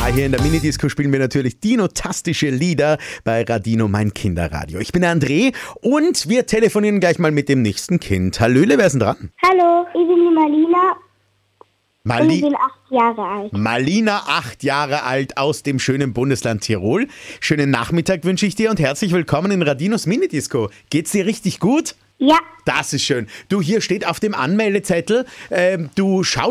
hier in der Minidisco spielen wir natürlich dinotastische Lieder bei Radino, mein Kinderradio. Ich bin der André und wir telefonieren gleich mal mit dem nächsten Kind. Hallöle, wer ist denn dran? Hallo, ich bin die Malina und ich bin 8 Jahre alt. Malina, 8 Jahre alt, aus dem schönen Bundesland Tirol. Schönen Nachmittag wünsche ich dir und herzlich willkommen in Radinos Minidisco. Geht's dir richtig gut? Ja, Das ist schön. Du, hier steht auf dem Anmeldezettel, du schaust